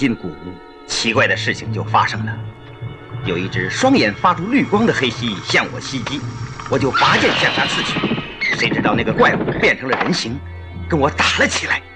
进古屋，奇怪的事情就发生了。有一只双眼发出绿光的黑蜥向我袭击，我就拔剑向它刺去。谁知道那个怪物变成了人形，跟我打了起来。